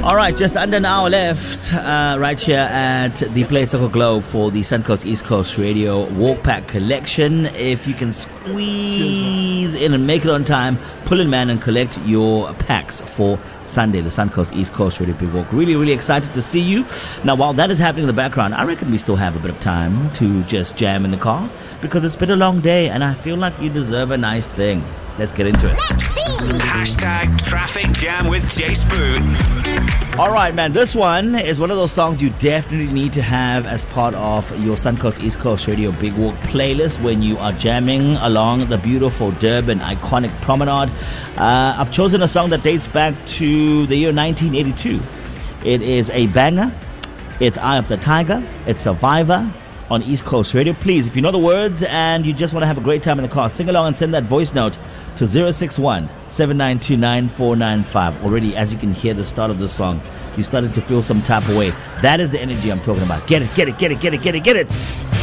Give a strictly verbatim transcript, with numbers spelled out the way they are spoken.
All right, just under an hour left uh, right here at the Play Soccer Globe for the Suncoast East Coast Radio Walk Pack Collection. If you can squeeze in and make it on time, pull in, man, and collect your packs for Sunday, the Suncoast East Coast Radio Big Walk. Really, really excited to see you. Now, while that is happening in the background, I reckon we still have a bit of time to just jam in the car because it's been a long day and I feel like you deserve a nice thing. Let's get into it. Let's see. Hashtag Traffic Jam with Jay Spoon. All right, man. This one is one of those songs you definitely need to have as part of your Suncoast East Coast Radio Big Walk playlist when you are jamming along the beautiful Durban iconic promenade. Uh, I've chosen a song that dates back to the year nineteen eighty-two. It is a banger. It's Eye of the Tiger. It's Survivor on East Coast Radio. Please, if you know the words and you just want to have a great time in the car, sing along and send that voice note to zero six one, seven nine two, nine four nine five. Already, as you can hear the start of the song, you're starting to feel some type of way. That is the energy I'm talking about. Get it, get it, get it, get it, get it, get it.